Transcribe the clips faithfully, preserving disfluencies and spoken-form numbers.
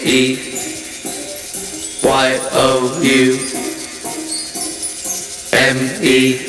E Y O U M E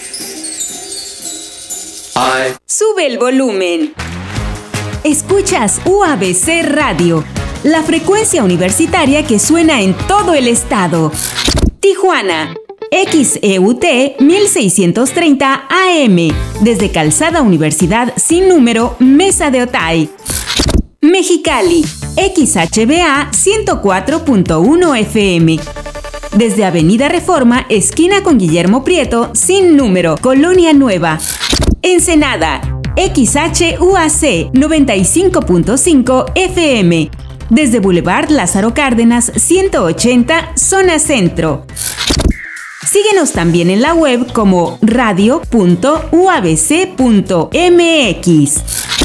I. Sube el volumen. Escuchas U A B C Radio, la frecuencia universitaria que suena en todo el estado. Tijuana, X E U T mil seiscientos treinta A M, desde Calzada Universidad sin número, Mesa de Otay. Mexicali, X H B A ciento cuatro punto uno F M, desde Avenida Reforma, esquina con Guillermo Prieto, sin número, Colonia Nueva. Ensenada, X H U A C noventa y cinco punto cinco F M, desde Boulevard Lázaro Cárdenas ciento ochenta, zona centro. Síguenos también en la web como radio punto u a b c punto m x.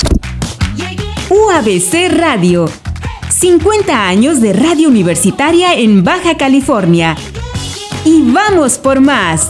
U A B C Radio, cincuenta años de radio universitaria en Baja California. Y vamos por más.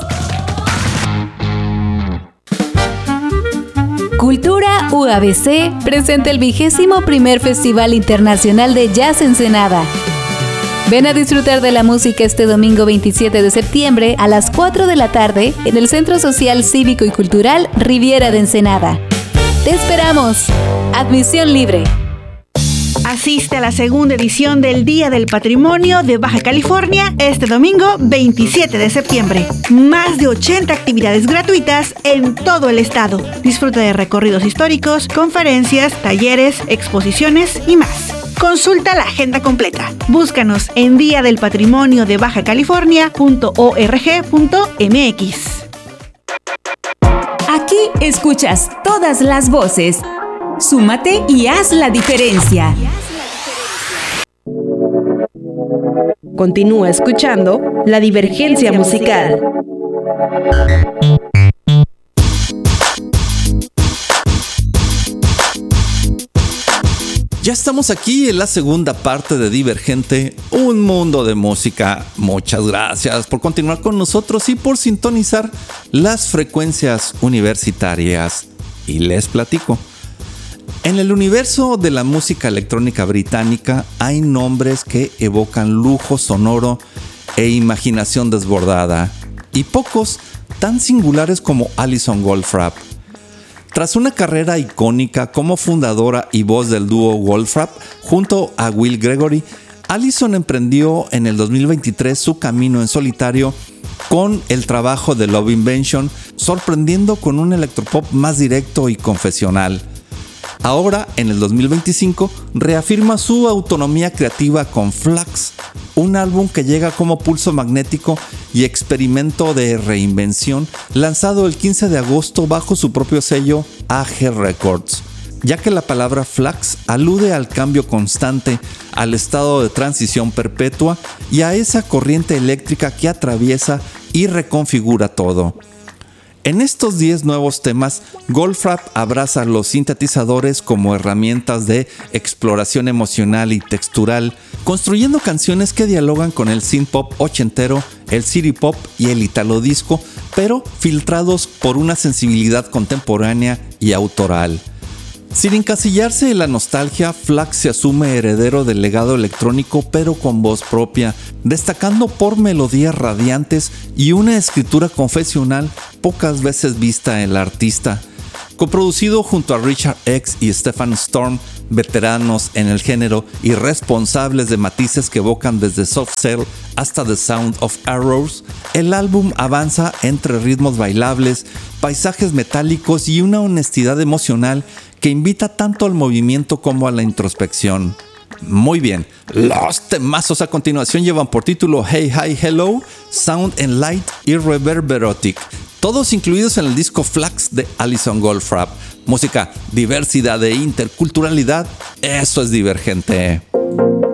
Cultura U A B C presenta el vigésimo primer Festival Internacional de Jazz Ensenada. Ven a disfrutar de la música este domingo veintisiete de septiembre a las cuatro de la tarde en el Centro Social Cívico y Cultural Riviera de Ensenada. ¡Te esperamos! Admisión libre. Asiste a la segunda edición del Día del Patrimonio de Baja California este domingo veintisiete de septiembre. Más de ochenta actividades gratuitas en todo el estado. Disfruta de recorridos históricos, conferencias, talleres, exposiciones y más. Consulta la agenda completa. Búscanos en dia del patrimonio de baja california punto org punto m x. Aquí escuchas todas las voces. Súmate y haz la diferencia. Continúa escuchando La Divergencia Musical. Ya estamos aquí en la segunda parte de Divergente, un mundo de música. Muchas gracias por continuar con nosotros y por sintonizar las frecuencias universitarias. Y les platico. En el universo de la música electrónica británica hay nombres que evocan lujo sonoro e imaginación desbordada, y pocos tan singulares como Alison Goldfrapp. Tras una carrera icónica como fundadora y voz del dúo Goldfrapp junto a Will Gregory, Alison emprendió en el dos mil veintitrés su camino en solitario con el trabajo de Love Invention, sorprendiendo con un electropop más directo y confesional. Ahora, en el dos mil veinticinco, reafirma su autonomía creativa con Flux, un álbum que llega como pulso magnético y experimento de reinvención, lanzado el quince de agosto bajo su propio sello A G Records. Ya que la palabra Flux alude al cambio constante, al estado de transición perpetua y a esa corriente eléctrica que atraviesa y reconfigura todo. En estos diez nuevos temas, Goldfrapp abraza los sintetizadores como herramientas de exploración emocional y textural, construyendo canciones que dialogan con el synth pop ochentero, el city pop y el italo disco, pero filtrados por una sensibilidad contemporánea y autoral. Sin encasillarse en la nostalgia, Flux se asume heredero del legado electrónico, pero con voz propia, destacando por melodías radiantes y una escritura confesional pocas veces vista en el artista. Coproducido junto a Richard X y Stefan Storm, veteranos en el género y responsables de matices que evocan desde Soft Cell hasta The Sound of Arrows, el álbum avanza entre ritmos bailables, paisajes metálicos y una honestidad emocional que invita tanto al movimiento como a la introspección. Muy bien, los temazos a continuación llevan por título Hey Hi Hello, Sound and Light y Reverberotic, todos incluidos en el disco Flux de Alison Goldfrapp. Música, diversidad e interculturalidad, eso es Divergente.